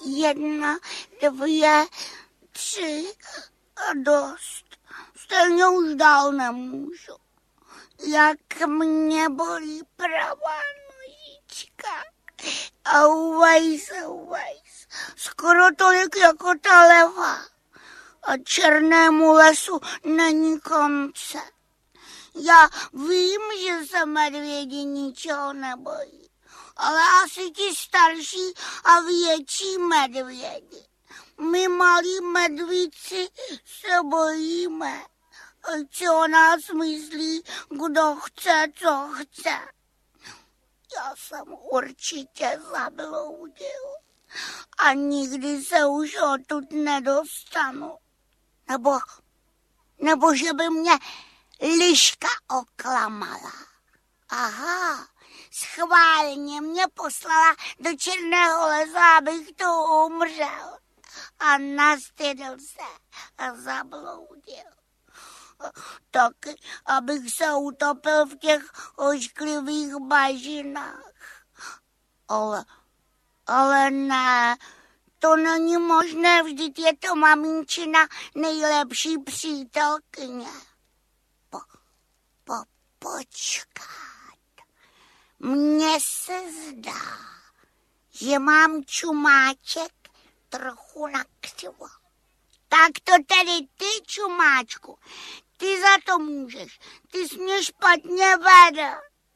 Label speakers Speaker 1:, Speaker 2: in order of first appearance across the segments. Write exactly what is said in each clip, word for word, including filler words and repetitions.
Speaker 1: Jedna, dvě, tři a dost. Stejně už dál nemůžu. Jak mě bolí pravá nožička. A uvajs, uvajs. Skoro tolik jako ta levá. A černému lesu není konce. Já vím, že se medvědi ničeho nebojí, ale asi ti starší a větší medvědi. My malí medvíci se bojíme. Ať si o nás myslí, kdo chce, co chce. Já jsem určitě zabloudil a nikdy se už odtud nedostanu. Nebo, nebo že by mě liška oklamala. Aha, schválně mě poslala do černého lesa, abych tu umřel. A nastydl se a zabloudil. Taky, abych se utopil v těch ošklivých bažinách. Ale, ale ne, to není možné, vždyť je to maminčina nejlepší přítelkyně. Po, po, počkat. Mně se zdá, že mám čumáček trochu nakřivo. Tak to tedy ty, čumáčku, ty za to můžeš. Ty jsi mě špatně vedl.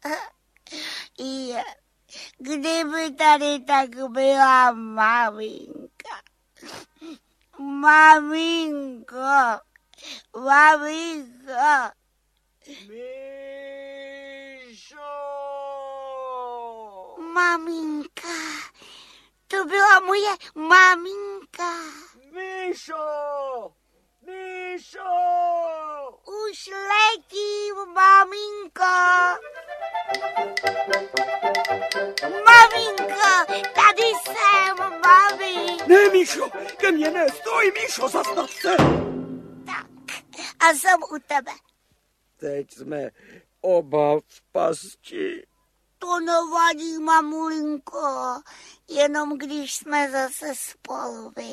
Speaker 1: Je, kdyby tady tak byla maminka. Maminko, maminko.
Speaker 2: Míšo!
Speaker 1: Maminka, to byla moje maminka.
Speaker 2: Míšo! Míšo!
Speaker 1: Už letím, maminko. Maminko, tady jsem, mami.
Speaker 2: Ne, Míšo, ke mně ne, stoj, Míšo, zastav se.
Speaker 1: Tak, a jsem u tebe.
Speaker 2: Teď jsme oba v pasti.
Speaker 1: To nevadí, mamulinko, jenom když jsme zase spolu, vy.